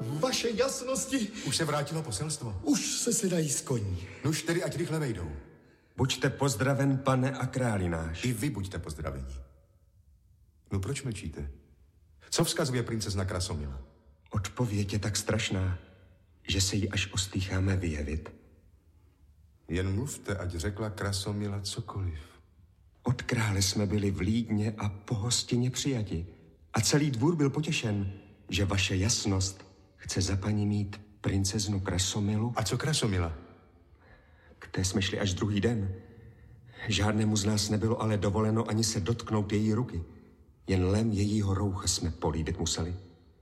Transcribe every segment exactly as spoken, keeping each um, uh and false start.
Vaše jasnosti. Už se vrátilo poselstvo. Už se sedají z koní. Nuž tedy, ať rychle vejdou. Buďte pozdraven, pane a králi náš. I vy buďte pozdraveni. No proč mlčíte? Co vzkazuje princezna Krasomila? Odpověď je tak strašná, že se jí až ostýcháme vyjevit. Jen mluvte, ať řekla Krasomila cokoliv. Od krále jsme byli v Lídně a po hostině přijati. A celý dvůr byl potěšen, že vaše jasnost chce za paní mít princeznu Krasomilu. A co Krasomila? K té jsme šli až druhý den. Žádnému z nás nebylo ale dovoleno ani se dotknout její ruky. Jen lem jejího roucha jsme políbit museli.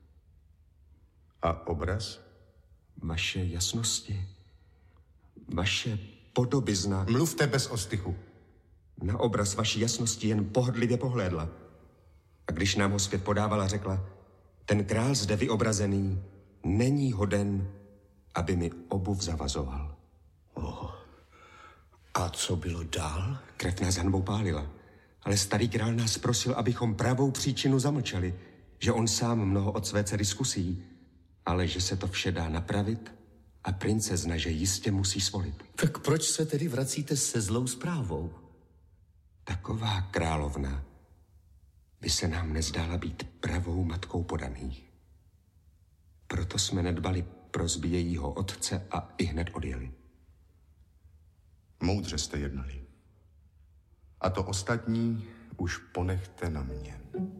A obraz? Vaše jasnosti, vaše podobizna. Mluvte bez ostychu. Na obraz vaší jasnosti jen pohodlivě pohlédla. A když nám ho zpět podávala, řekla, ten král zde vyobrazený není hoden, aby mi obuv zavazoval. Oh. A co bylo dál? Krev nás hanbou pálila, ale starý král nás prosil, abychom pravou příčinu zamlčeli, že on sám mnoho od své dcery zkusí, ale že se to vše dá napravit a princezna, že jistě musí svolit. Tak proč se tedy vracíte se zlou zprávou? Taková královna by se nám nezdála být pravou matkou podaných. Proto jsme nedbali prosby jejího otce a i hned odjeli. Moudře jste jednali. A to ostatní už ponechte na mě.